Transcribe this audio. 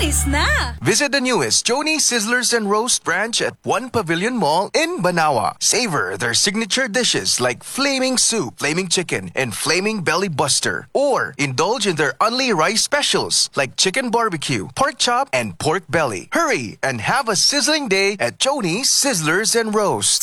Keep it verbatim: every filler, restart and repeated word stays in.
Alis na! Visit the newest Joni Sizzlers and Roast branch at One Pavilion Mall in Banawa. Savor their signature dishes like Flaming Soup, Flaming Chicken, and Flaming Belly Buster. Or indulge in their Only Rice specials like Chicken Barbecue, Pork Chop, and Pork Belly. Hurry and have a sizzling day at Joni Sizzlers and Roast.